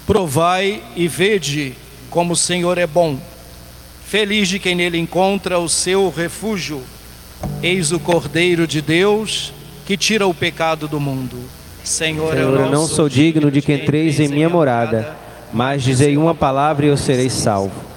Provai e vede como o Senhor é bom. Feliz de quem nele encontra o seu refúgio. Eis o Cordeiro de Deus, que tira o pecado do mundo. Senhor, eu não sou digno de que entreis em minha morada, mas dizei uma palavra e eu serei salvo.